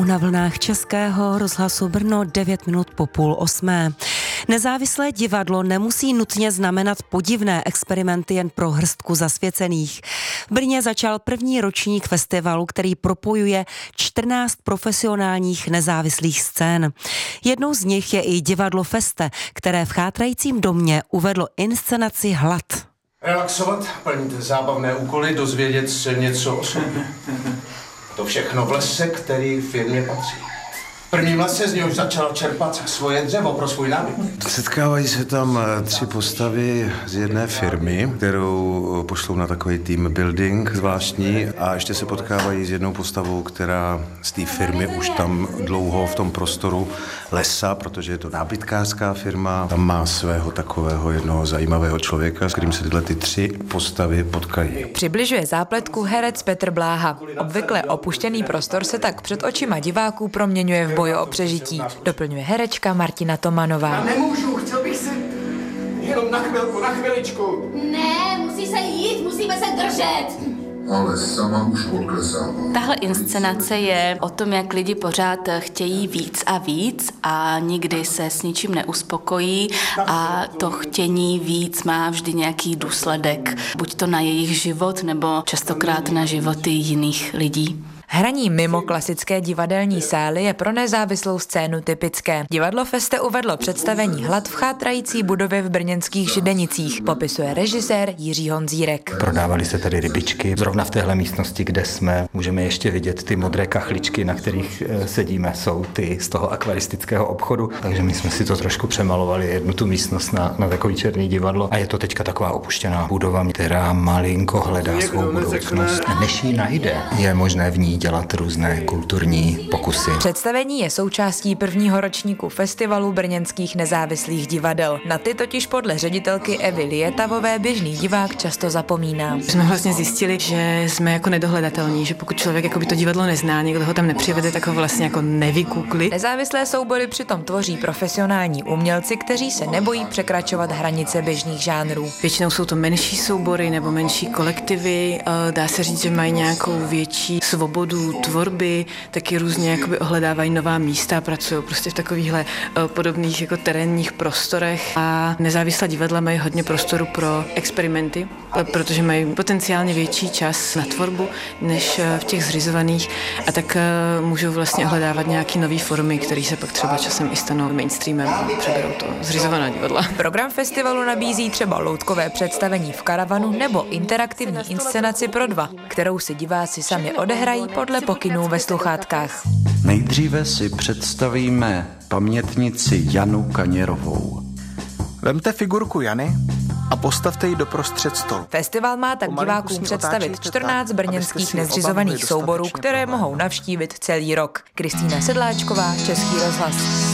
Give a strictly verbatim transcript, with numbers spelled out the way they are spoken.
na vlnách Českého rozhlasu Brno devět minut po půl osmé. Nezávislé divadlo nemusí nutně znamenat podivné experimenty jen pro hrstku zasvěcených. V Brně začal první ročník festivalu, který propojuje čtrnáct profesionálních nezávislých scén. Jednou z nich je i divadlo Feste, které v chátrajícím domě uvedlo inscenaci Hlad. Relaxovat, plnit zábavné úkoly, dozvědět se něco o sobě. To všechno v lese, který firmě patří. V prvním lese z něj už začalo čerpat svoje dřevo pro svůj nábytek. Setkávají se tam tři postavy z jedné firmy, kterou pošlou na takový team building zvláštní, a ještě se potkávají s jednou postavou, která z té firmy už tam dlouho v tom prostoru lesa, protože je to nábytkářská firma, tam má svého takového jednoho zajímavého člověka, s kterým se tyhle ty tři postavy potkají. Přibližuje zápletku herec Petr Bláha. Obvykle opuštěný prostor se tak před očima diváků proměňuje v boji o přežití. Doplňuje herečka Martina Tomanová. Já nemůžu, chtěl bych si jenom na chvilku, na chviličku. Ne, musí se jít, musíme se držet. Ale sama už odklesává. Tahle inscenace je o tom, jak lidi pořád chtějí víc a víc a nikdy se s ničím neuspokojí a to chtění víc má vždy nějaký důsledek, buď to na jejich život, nebo častokrát na životy jiných lidí. Hraní mimo klasické divadelní sály je pro nezávislou scénu typické. Divadlo Feste uvedlo představení Hlad v chátrající budově v brněnských Židenicích, popisuje režisér Jiří Honzírek. Prodávali se tady rybičky. Zrovna v téhle místnosti, kde jsme, můžeme ještě vidět ty modré kachličky, na kterých sedíme, jsou ty z toho akvaristického obchodu. Takže my jsme si to trošku přemalovali, jednu tu místnost na, na takový černý divadlo. A je to teďka taková opuštěná budova, která malinko hledá svou budoucnost. Než ji najde, je možné v ní dělat různé kulturní pokusy. Představení je součástí prvního ročníku festivalu brněnských nezávislých divadel. Na ty totiž podle ředitelky Evy Lietavové běžný divák často zapomíná. Jsme vlastně zjistili, že jsme jako nedohledatelní, že pokud člověk jako by to divadlo nezná, někdo ho tam nepřivede, tak ho vlastně jako nevykukli. Nezávislé soubory přitom tvoří profesionální umělci, kteří se nebojí překračovat hranice běžných žánrů. Většinou jsou to menší soubory nebo menší kolektivy, dá se říct, že mají nějakou větší svobodu tvorby, taky různě jakoby ohledávají nová místa, pracují prostě v takovýchhle uh, podobných jako terénních prostorech a nezávislá divadla mají hodně prostoru pro experimenty, protože mají potenciálně větší čas na tvorbu než uh, v těch zřizovaných a tak uh, můžou vlastně ohledávat nějaké nové formy, které se pak třeba časem i stanou mainstreamem a přeberou to zřizovaná divadla. Program festivalu nabízí třeba loutkové představení v karavanu nebo interaktivní inscenaci pro dva, kterou si diváci sami odehrají podle pokynů ve sluchátkách. Nejdříve si představíme pamětnici Janu Kaněrovou. Vemte figurku Jany a postavte ji doprostřed stolu. Festival má tak divákům představit čtrnáct brněnských nezřizovaných souborů, které mohou navštívit celý rok. Kristýna Sedláčková, Český rozhlas.